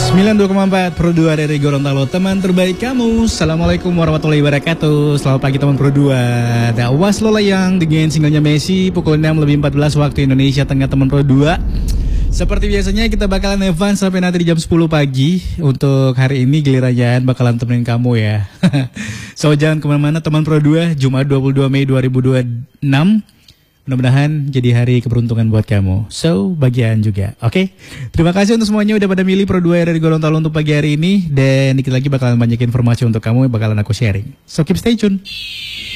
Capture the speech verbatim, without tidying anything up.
sembilan puluh dua koma empat Pro dua dari Gorontalo, teman terbaik kamu. Assalamualaikum warahmatullahi wabarakatuh. Selamat pagi teman Pro dua. The Was Lola yang dengan singlenya Messi pukul enam lebih empat belas waktu Indonesia Tengah teman Pro dua. Seperti biasanya kita bakalan advance sampai nanti di jam sepuluh pagi. Untuk hari ini gilirannya bakalan temenin kamu ya. So jangan kemana-mana teman Pro dua. Jumat dua puluh dua Mei dua ribu dua puluh enam. Mudah-mudahan jadi hari keberuntungan buat kamu. So, bagian juga. Oke. Okay? Terima kasih untuk semuanya udah pada milih Pro dua dari Gorontalo untuk pagi hari ini. Dan dikit lagi bakalan banyak informasi untuk kamu yang bakalan aku sharing. So, keep stay tune.